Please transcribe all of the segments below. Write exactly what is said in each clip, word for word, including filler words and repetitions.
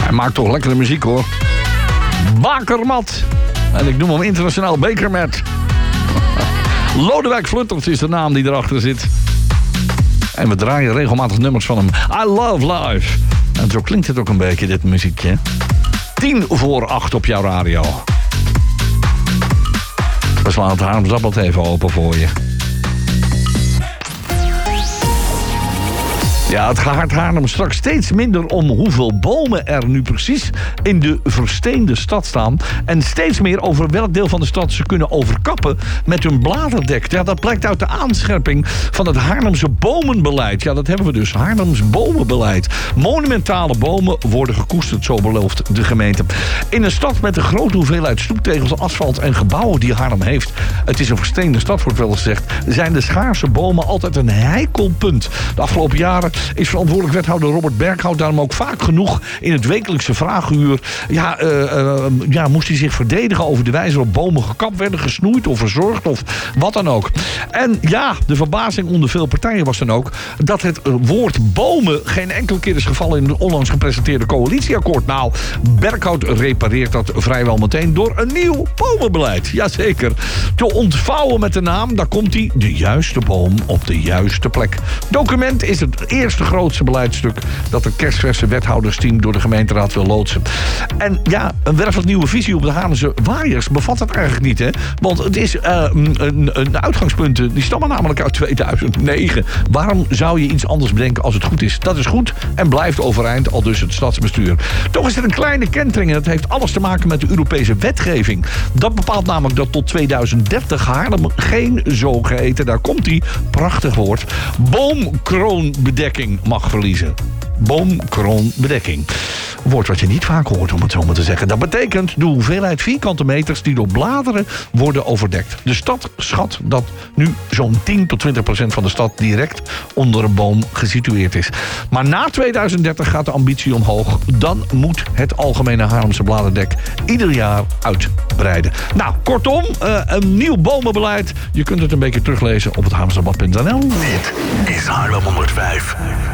Hij maakt toch lekkere muziek hoor. Bakermat. En ik noem hem internationaal Bakermat. Lodewijk Flutters is de naam die erachter zit. En we draaien regelmatig nummers van hem. I love life. En zo klinkt het ook een beetje, dit muziekje. Tien voor acht op jouw radio. We slaan het Haarlems Dagblad even open voor je. Ja, het gaat Haarlem straks steeds minder om hoeveel bomen er nu precies in de versteende stad staan. En steeds meer over welk deel van de stad ze kunnen overkappen met hun bladerdek. Ja, dat blijkt uit de aanscherping van het Haarlemse bomenbeleid. Ja, dat hebben we dus. Haarlems bomenbeleid. Monumentale bomen worden gekoesterd, zo belooft de gemeente. In een stad met een grote hoeveelheid stoeptegels, asfalt en gebouwen die Haarlem heeft. Het is een versteende stad, wordt wel gezegd. Zijn de schaarse bomen altijd een heikel punt. De afgelopen jaren is verantwoordelijk wethouder Robert Berghout daarom ook vaak genoeg in het wekelijkse vragenuur. Ja, uh, uh, ja, moest hij zich verdedigen over de wijze waarop bomen gekapt werden, gesnoeid of verzorgd of wat dan ook. En ja, de verbazing onder veel partijen was dan ook dat het woord bomen geen enkele keer is gevallen in het onlangs gepresenteerde coalitieakkoord. Nou, Berghout repareert dat vrijwel meteen door een nieuw bomenbeleid. Jazeker. Te ontvouwen met de naam, daar komt hij, de juiste boom op de juiste plek. Document is het eerste grootste beleidstuk dat het kerstverse wethoudersteam door de gemeenteraad wil loodsen. En ja, een wervend nieuwe visie op de Haarlemse waaiers bevat het eigenlijk niet, hè? Want het is uh, een, een uitgangspunten, die stammen namelijk uit tweeduizend negen. Waarom zou je iets anders bedenken als het goed is? Dat is goed en blijft overeind, al dus het stadsbestuur. Toch is er een kleine kentering en dat heeft alles te maken met de Europese wetgeving. Dat bepaalt namelijk dat tot tweeduizend dertig Haarlem geen zogeheten, daar komt die, prachtig woord, boomkroonbedekking mag verliezen. Boomkroonbedekking. Een woord wat je niet vaak hoort, om het zo maar te zeggen. Dat betekent de hoeveelheid vierkante meters die door bladeren worden overdekt. De stad schat dat nu zo'n tien tot twintig procent van de stad direct onder een boom gesitueerd is. Maar na tweeduizend dertig gaat de ambitie omhoog. Dan moet het algemene Haarlemse bladerdek ieder jaar uitbreiden. Nou, kortom, uh, een nieuw bomenbeleid. Je kunt het een beetje teruglezen op het haarlemsdagblad punt n l. Dit is Haarlem honderdvijf.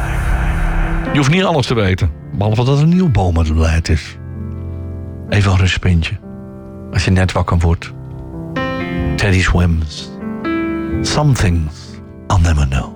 Je hoeft niet alles te weten, behalve dat het een nieuw bomenbeleid is. Even een rustpuntje. Als je net wakker wordt. Teddy Swims. Some things I'll never know.